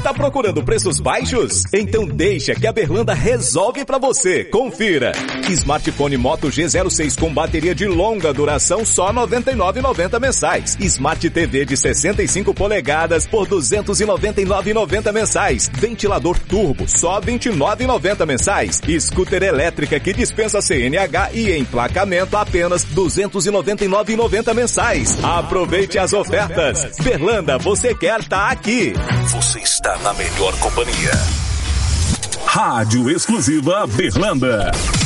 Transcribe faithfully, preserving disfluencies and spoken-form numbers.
Tá procurando preços baixos? Então deixa que a Berlanda resolve pra você. Confira. Smartphone Moto G zero seis com bateria de longa duração só noventa e nove reais e noventa centavos mensais. Smart T V de sessenta e cinco polegadas por duzentos e noventa e nove reais e noventa centavos mensais. Ventilador turbo só vinte e nove reais e noventa centavos mensais. Scooter elétrica que dispensa C N H e emplacamento apenas duzentos e noventa e nove reais e noventa centavos mensais. Aproveite as ofertas. Berlanda, você quer tá aqui. Você está na melhor companhia. Rádio Exclusiva Berlanda.